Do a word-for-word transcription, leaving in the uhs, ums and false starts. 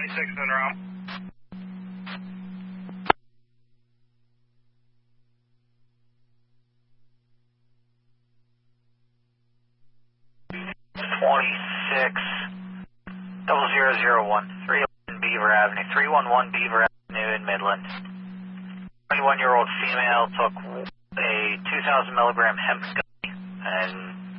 twenty-six in route. twenty-six, double zero zero one, three eleven Beaver Avenue, three one one Beaver Avenue in Midland. twenty-one-year-old female took a two thousand milligram hemp gummy and